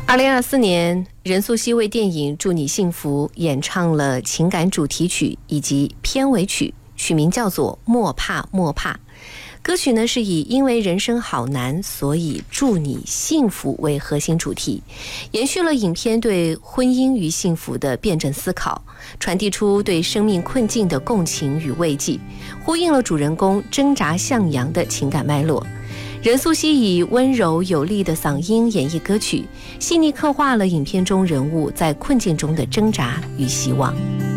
2024年，任素汐为电影《祝你幸福》演唱了情感主题曲以及片尾曲，取名叫做《莫怕莫怕》。歌曲呢是以因为人生好难，所以祝你幸福为核心主题，延续了影片对婚姻与幸福的辩证思考，传递出对生命困境的共情与慰藉，呼应了主人公挣扎向阳的情感脉络。任素汐以温柔有力的嗓音演绎歌曲，细腻刻画了影片中人物在困境中的挣扎与希望。